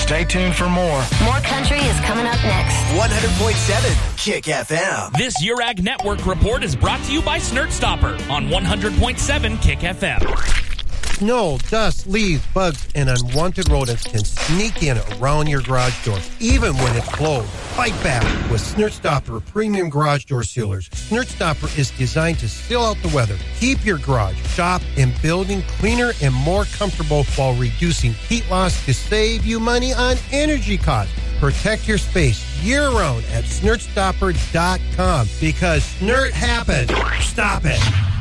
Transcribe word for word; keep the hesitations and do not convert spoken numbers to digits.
Stay tuned for more. More country is coming up next. one hundred point seven Kick F M. This Urag Network report is brought to you by Snert Stopper on one hundred point seven Kick F M. Snow, dust, leaves, bugs, and unwanted rodents can sneak in around your garage door, even when it's closed. Fight back with Snert Stopper Premium Garage Door Sealers. Snert Stopper is designed to seal out the weather, keep your garage, shop, and building cleaner and more comfortable while reducing heat loss to save you money on energy costs. Protect your space year-round at snert stopper dot com because Snert happened. Stop it.